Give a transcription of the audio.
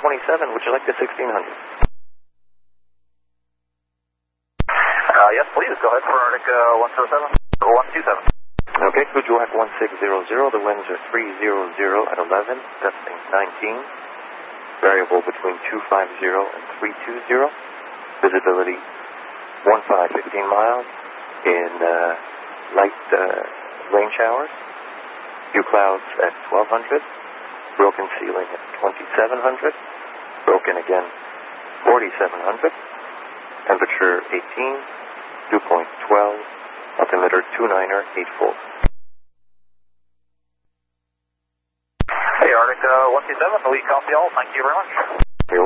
127, would you like the 1600? Yes, please. Go ahead for Arctic 107 or 127. Okay, Kuujjuaq 1600. The winds are 300 at 11, gusting 19. Variable between 250 and 320. Visibility 15 miles in light rain showers. Few clouds at 1200. Broken ceiling at 2700. Broken again 4700. Temperature 18. Dew point 12. Altimeter 2984. Hey, Arctic 127, we copy all. Thank you very much.